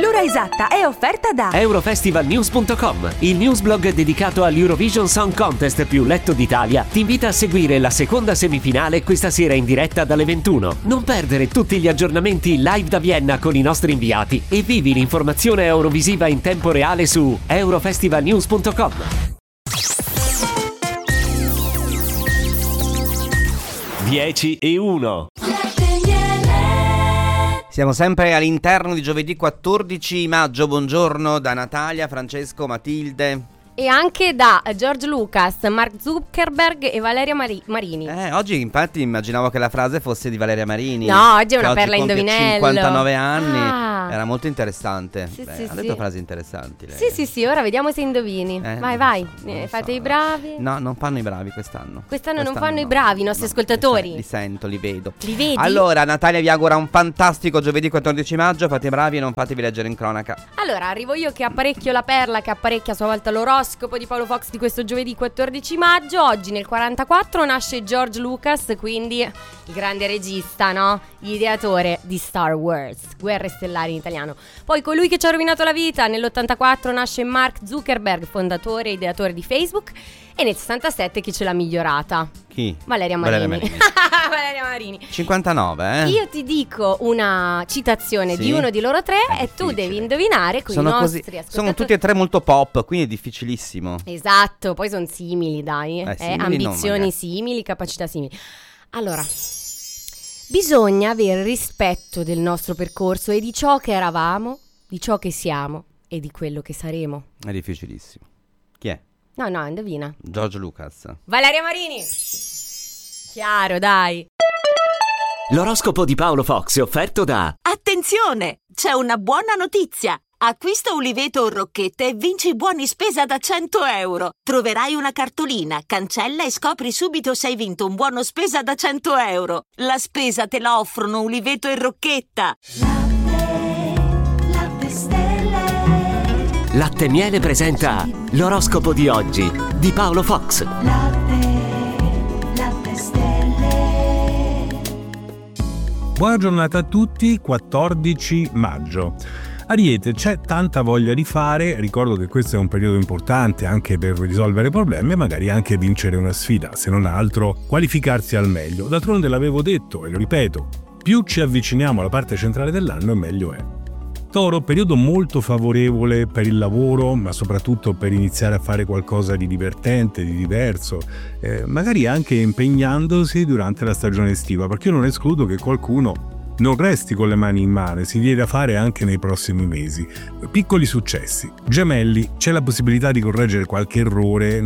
L'ora esatta è offerta da Eurofestivalnews.com, il newsblog dedicato all'Eurovision Song Contest più letto d'Italia. Ti invita a seguire la seconda semifinale questa sera in diretta dalle 21. Non perdere tutti gli aggiornamenti live da Vienna con i nostri inviati e vivi l'informazione eurovisiva in tempo reale su Eurofestivalnews.com. Dieci e 1. Siamo sempre all'interno di giovedì 14 maggio. Buongiorno da Natalia, Francesco, Matilde. E anche da George Lucas, Mark Zuckerberg e Valeria Marini. Oggi infatti immaginavo che la frase fosse di Valeria Marini. No, oggi è una che perla oggi compie indovinello. 59 anni, era molto interessante. Sì, ha detto frasi interessanti lei. Sì, ora vediamo se indovini. Vai, fate i bravi. No, non fanno i bravi quest'anno. Quest'anno non fanno i bravi i nostri ascoltatori. Li sento, li vedo. Li vedi? Allora, Natalia vi augura un fantastico giovedì 14 maggio. Fate i bravi e non fatevi leggere in cronaca. Allora, arrivo io che apparecchio la perla, che apparecchia a sua volta l'oroscopo di Paolo Fox di questo giovedì 14 maggio. Oggi nel 44 nasce George Lucas, quindi il grande regista, no? Ideatore di Star Wars, Guerre Stellari in italiano. Poi colui che ci ha rovinato la vita, nell'84 nasce Mark Zuckerberg, fondatore e ideatore di Facebook. E nel 67 chi ce l'ha migliorata? Chi? Valeria Marini. Valeria Marini. 59, Io ti dico una citazione di uno di loro tre e tu devi indovinare con i nostri ascoltatori. Sono tutti e tre molto pop, quindi è difficilissimo. Esatto, poi sono simili, dai. Simili ambizioni simili, capacità simili. Allora, bisogna avere rispetto del nostro percorso e di ciò che eravamo, di ciò che siamo e di quello che saremo. È difficilissimo. Chi è? No, indovina. George Lucas. Valeria Marini. Chiaro, dai. L'oroscopo di Paolo Fox è offerto da... Attenzione! C'è una buona notizia! Acquista Uliveto o Rocchette e vinci buoni spesa da 100 euro. Troverai una cartolina, cancella e scopri subito se hai vinto un buono spesa da 100 euro. La spesa te la offrono Uliveto e Rocchetta. Latte Stelle. Latte Miele presenta l'oroscopo di oggi di Paolo Fox. Latte Stelle. Buona giornata a tutti, 14 maggio. Ariete, c'è tanta voglia di fare, ricordo che questo è un periodo importante anche per risolvere problemi e magari anche vincere una sfida, se non altro qualificarsi al meglio. D'altronde l'avevo detto e lo ripeto, più ci avviciniamo alla parte centrale dell'anno e meglio è. Toro, periodo molto favorevole per il lavoro, ma soprattutto per iniziare a fare qualcosa di divertente, di diverso, magari anche impegnandosi durante la stagione estiva, perché io non escludo che qualcuno non resti con le mani in mano, si dia da fare anche nei prossimi mesi. Piccoli successi. Gemelli, c'è la possibilità di correggere qualche errore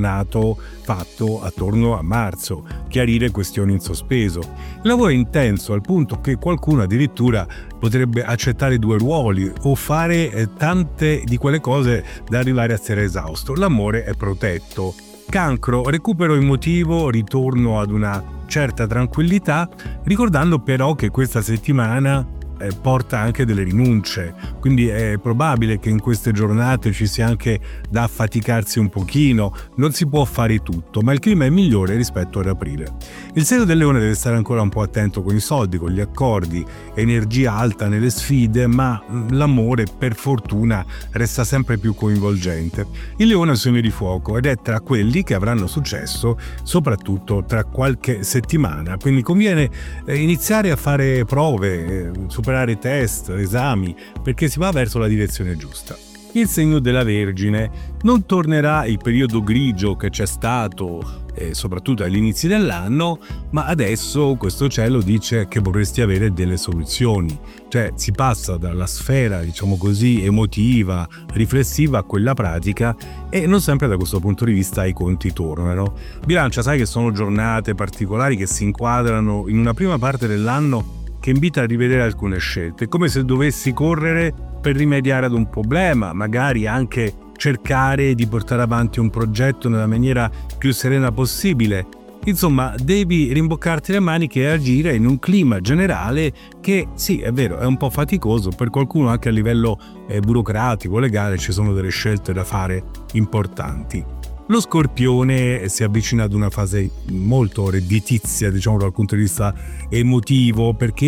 fatto attorno a marzo, chiarire questioni in sospeso. Il lavoro è intenso al punto che qualcuno addirittura potrebbe accettare 2 ruoli o fare tante di quelle cose da arrivare a essere esausto. L'amore è protetto. Cancro, recupero emotivo, ritorno ad una certa tranquillità, ricordando però che questa settimana porta anche delle rinunce, quindi è probabile che in queste giornate ci sia anche da affaticarsi un pochino, non si può fare tutto, ma il clima è migliore rispetto ad aprile. Il segno del leone deve stare ancora un po' attento con i soldi, con gli accordi, energia alta nelle sfide, ma l'amore per fortuna resta sempre più coinvolgente. Il leone è un segno di fuoco ed è tra quelli che avranno successo soprattutto tra qualche settimana, quindi conviene iniziare a fare prove, superare test, esami, perché si va verso la direzione giusta. Il segno della Vergine, non tornerà il periodo grigio che c'è stato soprattutto all'inizio dell'anno, ma adesso questo cielo dice che vorresti avere delle soluzioni, cioè si passa dalla sfera, diciamo così, emotiva, riflessiva a quella pratica e non sempre da questo punto di vista i conti tornano. Bilancia, sai che sono giornate particolari che si inquadrano in una prima parte dell'anno che invita a rivedere alcune scelte, come se dovessi correre per rimediare ad un problema, magari anche cercare di portare avanti un progetto nella maniera più serena possibile. Insomma, devi rimboccarti le maniche e agire in un clima generale che, sì, è vero, è un po' faticoso, per qualcuno anche a livello burocratico, legale, ci sono delle scelte da fare importanti. Lo Scorpione si avvicina ad una fase molto redditizia, diciamo dal punto di vista emotivo, perché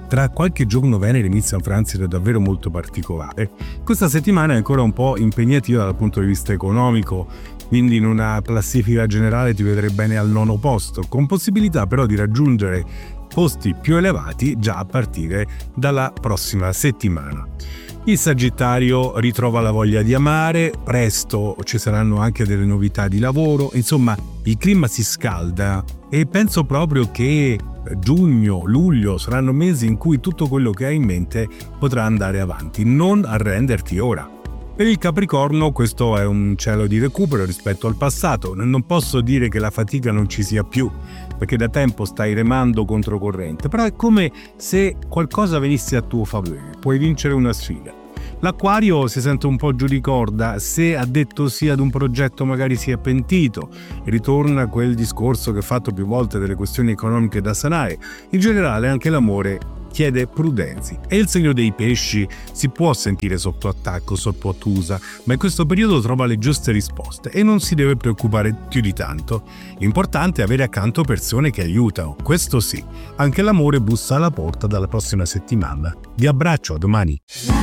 tra qualche giorno Venere inizia un transito davvero molto particolare. Questa settimana è ancora un po' impegnativa dal punto di vista economico, quindi in una classifica generale ti vedrei bene al 9° posto, con possibilità però di raggiungere posti più elevati già a partire dalla prossima settimana. Il Sagittario ritrova la voglia di amare, presto ci saranno anche delle novità di lavoro, insomma il clima si scalda e penso proprio che giugno, luglio saranno mesi in cui tutto quello che hai in mente potrà andare avanti. Non arrenderti ora. Per il Capricorno questo è un cielo di recupero rispetto al passato. Non posso dire che la fatica non ci sia più, perché da tempo stai remando controcorrente, però è come se qualcosa venisse a tuo favore, puoi vincere una sfida. L'Acquario si sente un po' giù di corda, se ha detto sì ad un progetto magari si è pentito, ritorna quel discorso che ha fatto più volte delle questioni economiche da sanare. In generale anche l'amore chiede prudenza. E il segno dei pesci si può sentire sotto attacco, sotto ottusa, ma in questo periodo trova le giuste risposte e non si deve preoccupare più di tanto. L'importante è avere accanto persone che aiutano, questo sì. Anche l'amore bussa alla porta dalla prossima settimana. Vi abbraccio, a domani.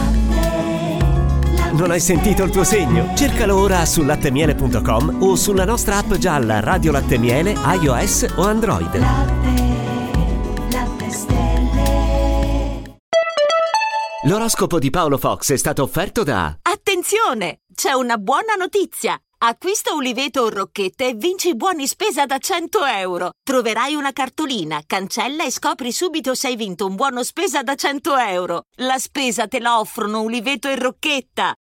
Non hai sentito il tuo segno? Cercalo ora su lattemiele.com o sulla nostra app gialla Radio Latte Miele, iOS o Android. Latte stelle. L'oroscopo di Paolo Fox è stato offerto da... Attenzione! C'è una buona notizia! Acquista Uliveto o Rocchette e vinci buoni spesa da 100 euro. Troverai una cartolina, cancella e scopri subito se hai vinto un buono spesa da 100 euro. La spesa te la offrono Uliveto e Rocchetta.